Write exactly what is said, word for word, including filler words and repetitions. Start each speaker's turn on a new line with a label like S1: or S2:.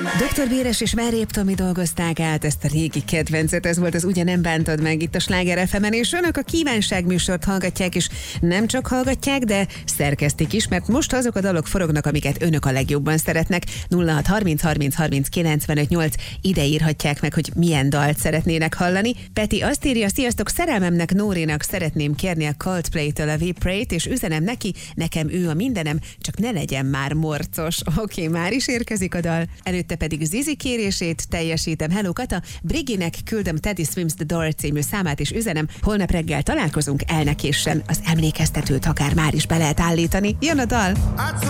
S1: doktor Béres és Merép Tomi dolgozták át ezt a régi kedvencet, ez volt az Ugye nem bántad meg itt a Sláger ef emen, és önök a kívánságműsort hallgatják, és nem csak hallgatják, de szerkesztik is, mert most azok a dalok forognak, amiket önök a legjobban szeretnek. nulla hat harminc harminc harminc kilencvenöt nyolc, ide írhatják meg, hogy milyen dalt szeretnének hallani. Peti azt írja: sziasztok, szerelmemnek, Nórinak szeretném kérni a Coldplay-től a We Pray-t, és üzenem neki, nekem ő a mindenem, csak ne legyen már morcos. Oké, okay, már is érkezik a dal. Előtte pedig Zizi kérését teljesítem. Hello Kata, Briginek küldöm Teddy Swims The Door című számát, és üzenem, holnap reggel találkozunk, el ne késsen. Az emlékeztetőt akár már is be lehet állítani. Jön a dal.